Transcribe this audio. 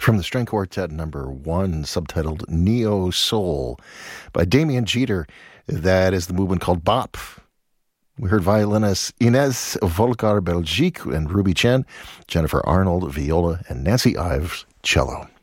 from the String Quartet number 1, subtitled Neo Soul by Damien Jeter. That is the movement called Bop. We heard violinists Inez Volkar Belgique and Ruby Chen, Jennifer Arnold, viola, and Nancy Ives, cello.